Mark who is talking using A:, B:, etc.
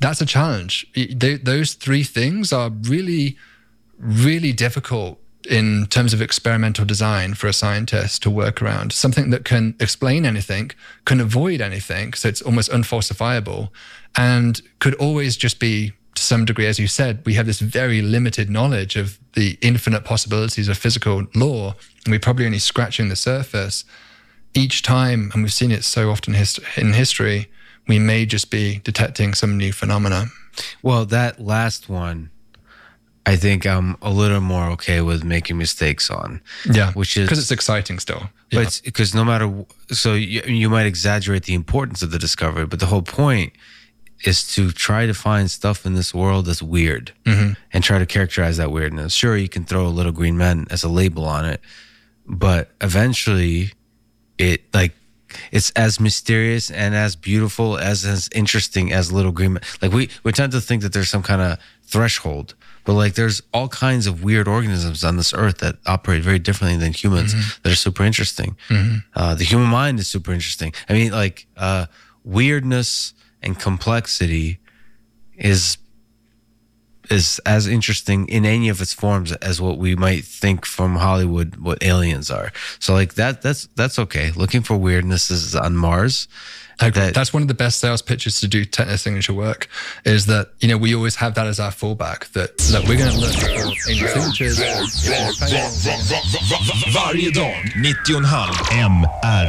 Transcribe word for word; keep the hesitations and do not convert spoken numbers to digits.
A: that's a challenge. They, those three things are really, really difficult in terms of experimental design for a scientist to work around. Something that can explain anything, can avoid anything, so it's almost unfalsifiable, and could always just be, to some degree, as you said, we have this very limited knowledge of the infinite possibilities of physical law, and we're probably only scratching the surface. Each time, and we've seen it so often hist- in history, we may just be detecting some new phenomena.
B: Well, that last one, I think I'm a little more okay with making mistakes on.
A: Yeah,
B: which is
A: because it's exciting still.
B: But
A: Yeah.
B: it's because no matter, so you, you might exaggerate the importance of the discovery, but the whole point is to try to find stuff in this world that's weird
A: Mm-hmm.
B: and try to characterize that weirdness. Sure, you can throw a little green man as a label on it, but eventually it like it's as mysterious and as beautiful as as interesting as little green man. Like we we tend to think that there's some kind of threshold, but like there's all kinds of weird organisms on this earth that operate very differently than humans
A: Mm-hmm.
B: that are super interesting.
A: Mm-hmm.
B: Uh, the human mind is super interesting. I mean, like uh, weirdness and complexity is is as interesting in any of its forms as what we might think from Hollywood what aliens are. So like that that's that's okay. Looking for weirdness is on Mars.
A: I agree.
B: That-
A: That's one of the best sales pitches to do techno signature work, is that, you know, we always have that as our fallback, that, that we're going to look for alien signatures.
C: Varje dag, nittio komma fem M R.